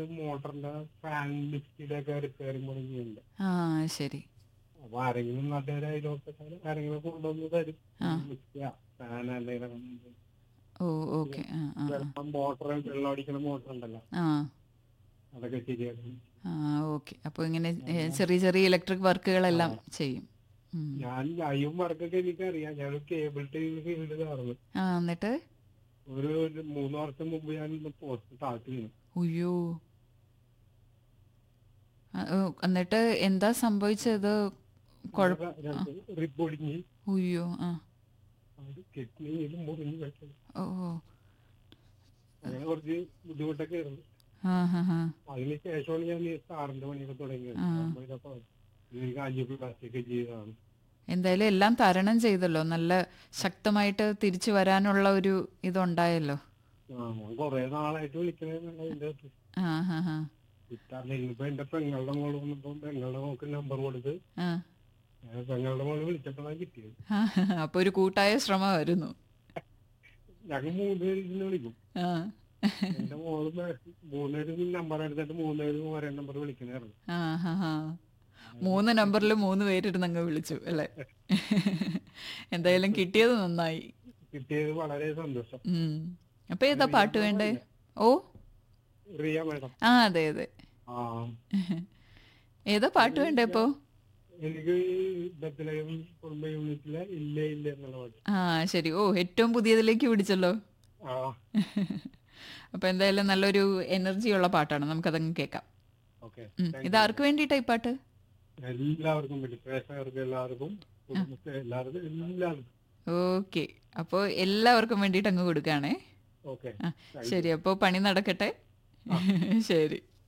മോട്ടറിന്റെ fan ലിഫ്റ്റിന്റെ ഒക്കെ repairing കൂടെ ചെയ്യുന്നുണ്ട്. ആ ശരി. അപ്പൊ ആരെങ്കിലും നാട്ടുകാരെ അയൽവക്കക്കാര് ആരെങ്കിലും കൊണ്ടുവന്ന് തരും. ആ ഫാൻ എന്തെങ്കിലും ഓ ഓക്കെ. ആ ആ മോട്ടർ വെള്ളം അടിക്കുന്ന മോട്ടർ ഉണ്ടല്ലോ, ആ അതൊക്കെ ശരിയാക്കും. ആ ഓക്കെ. അപ്പോൾ ഇങ്ങനെ ചെറിയ ചെറിയ ഇലക്ട്രിക് വർക്കുകളെല്ലാം ചെയ്യും. ഞാൻ ലൈവ് വർക്കൊക്കെ എനിക്കറിയാം. ഞാൻ കേബിൾ ടി വി ഫീൽഡ് കാരണം ആ എന്നിട്ട് ഒരു 3 വർഷം മുമ്പ് ഞാൻ പോസ്റ്റ് സ്റ്റാർട്ട് ചെയ്യുന്നു. ഉയ്യോ. എന്നിട്ട് എന്താ സംഭവിച്ചത്? റിബ് ഒടിഞ്ഞ് ഉയ്യോ. ആ കിഡ്നിയിൽ മുറിഞ്ഞ് വെച്ചത്, ഓ ഓ. അങ്ങനെ കുറച്ച് ബുദ്ധിമുട്ടൊക്കെ ആയിരുന്നു. ആ ഹാ ഹാ. അതിന് ശേഷമാണ് ഞാൻ ഈ സാറിന്റെ പണിയൊക്കെ തുടങ്ങിയത്. കാഞ്ചിപുരം പ്ലാസ്റ്റിക് ചെയ്തതാണ്. എന്തായാലും എല്ലാം തരണം ചെയ്തല്ലോ. നല്ല ശക്തമായിട്ട് തിരിച്ചു വരാനുള്ള ഒരു ഇതുണ്ടായല്ലോ. ഞാൻ കൊറേ നാളായിട്ട് വിളിക്കണേന്നുള്ള ഇതിന്റെ ആ ഹാ ഹാ. കിട്ടാറില്ല. ഇനിയിപ്പോ എന്റെ പെങ്ങളുടെ മോള് വന്നപ്പോ പെങ്ങളുടെ മോക്ക് നമ്പർ കൊടുത്ത് ആ പെങ്ങളുടെ മോള് വിളിച്ചപ്പോഴാണ് കിട്ടിയത്. അപ്പൊ ഒരു കൂട്ടായ ശ്രമമായിരുന്നു. ഞങ്ങൾ 3 പേര് ഇന്ന് വിളിക്കും. ആ എന്റെ മോള് 3 പേര് നമ്പർ എടുത്തിട്ട് 3 പേരും ഒരേ നമ്പർ വിളിക്കണായിരുന്നു. ആ ഹാ ഹാ. 3 നമ്പറിൽ 3 പേരിരുന്ന് അങ്ങ് വിളിച്ചു അല്ലേ? എന്തായാലും കിട്ടിയത് നന്നായി. കിട്ടിയത് വളരെ സന്തോഷം. അപ്പൊ ഏതാ പാട്ട് വേണ്ടേ? ഓ റിയ മാഡം. ആ അതെ അതെ. ആ ഏതാ പാട്ട് വേണ്ടേ ഇപ്പോ? എനിക്ക് ബത്ലഹേം കുടുംബ യൂണിറ്റിലെ ഇല്ല ഇല്ല എന്നുള്ള പാട്ട്. ആ ശരി. ഓ ഏറ്റവും പുതിയതിലേക്ക് പിടിച്ചല്ലോ. ആ അപ്പൊ എന്തായാലും നല്ലൊരു എനർജിയുള്ള പാട്ടാണ്, നമുക്കതങ്ങ് കേൾക്കാം. ഓക്കെ. ഇത് ആർക്ക് വേണ്ടിയിട്ടാ ഈ പാട്ട്? എല്ലാവർക്കും വേണ്ടി, പ്രേക്ഷകർക്ക് എല്ലാവർക്കും, കുടുംബത്തെ എല്ലാവർക്കും, എല്ലാവർക്കും. ഓക്കെ. അപ്പോൾ എല്ലാവർക്കും വേണ്ടിയിട്ട് അങ്ങ് കൊടുക്കുകയാണേ. ഓക്കെ ശരി, അപ്പോൾ പണി നടക്കട്ടെ. ശരി.